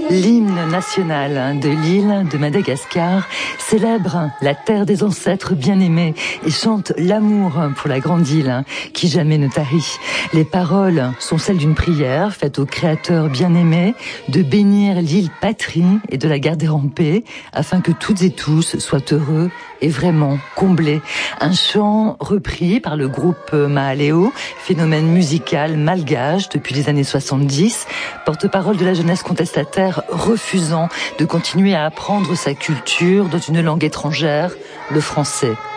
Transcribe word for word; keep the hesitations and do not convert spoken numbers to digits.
L'hymne national de l'île de Madagascar célèbre la terre des ancêtres bien-aimés et chante l'amour pour la grande île qui jamais ne tarit. Les paroles sont celles d'une prière faite au Créateur bien-aimé de bénir l'île patrie et de la garder en paix afin que toutes et tous soient heureux et vraiment comblés. Un chant repris par le groupe Mahaleo, phénomène musical malgache depuis les années soixante-dix, porte-parole de la jeunesse contestataire refusant de continuer à apprendre sa culture dans une langue étrangère, le français.